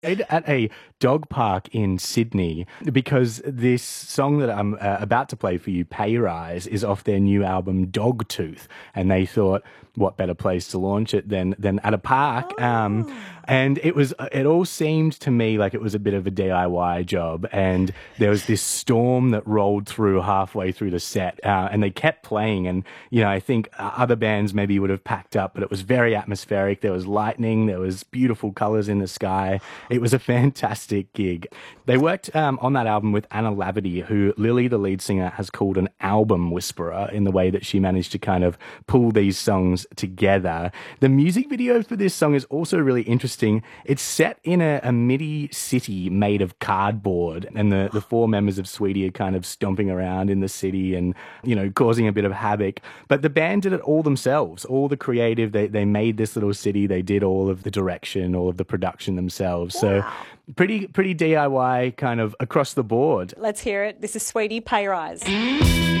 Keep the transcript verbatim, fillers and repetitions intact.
Played at a dog park in Sydney because this song that I'm uh, about to play for you, Pay Rise, is off their new album Dogtooth, and they thought, what better place to launch it than than at a park? Oh. Um, and it was it all seemed to me like it was a bit of a D I Y job, and there was this storm that rolled through halfway through the set, uh, and they kept playing. And you know, I think other bands maybe would have packed up, but it was very atmospheric. There was lightning, there was beautiful colours in the sky. It was a fantastic gig. They worked um, on that album with Anna Lavity, who Lily, the lead singer, has called an album whisperer in the way that she managed to kind of pull these songs together. The music video for this song is also really interesting. It's set in a, a MIDI city made of cardboard, and the, the four members of Sweetie are kind of stomping around in the city and, you know, causing a bit of havoc. But the band did it all themselves, all the creative. They, they made this little city. They did all of the direction, all of the production themselves. Wow. So pretty, pretty D I Y kind of across the board. Let's hear it. This is Sweetie, Pay Rise.